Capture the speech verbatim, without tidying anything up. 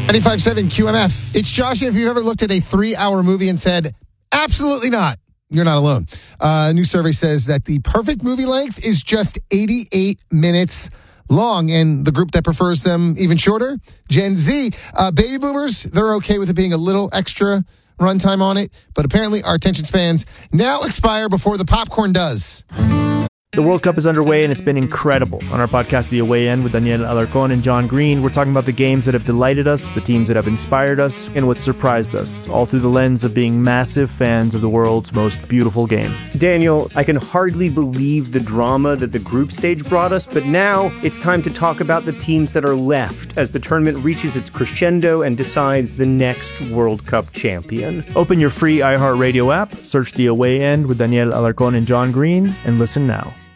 ninety-five point seven Q M F. It's Josh, and if you've ever looked at a three-hour movie and said, absolutely not, you're not alone. Uh, a new survey says that the perfect movie length is just eighty-eight minutes long, and the group that prefers them even shorter, Gen Z. Uh, baby boomers, they're okay with it being a little extra runtime on it, but apparently our attention spans now expire before the popcorn does. The World Cup is underway, and it's been incredible. On our podcast, The Away End, with Daniel Alarcon and John Green, we're talking about the games that have delighted us, the teams that have inspired us, and what surprised us, all through the lens of being massive fans of the world's most beautiful game. Daniel, I can hardly believe the drama that the group stage brought us, but now it's time to talk about the teams that are left as the tournament reaches its crescendo and decides the next World Cup champion. Open your free iHeartRadio app, search The Away End with Daniel Alarcon and John Green, and listen now.